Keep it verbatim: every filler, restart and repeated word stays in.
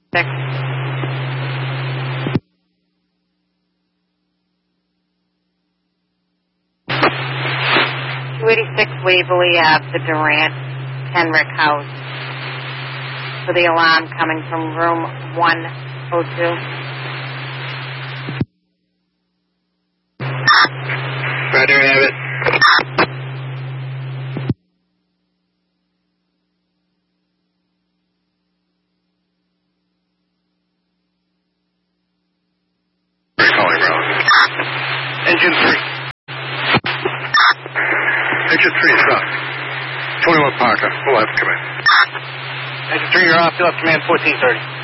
Six. two eighty-six Waverly Ave, the Durant Henrik House. For the alarm coming from room one oh two. Roger, have it. Calling Rose. Engine three. Engine three is up. twenty-one Parker, full left command. Engine three, you're off, you'll have command fourteen thirty.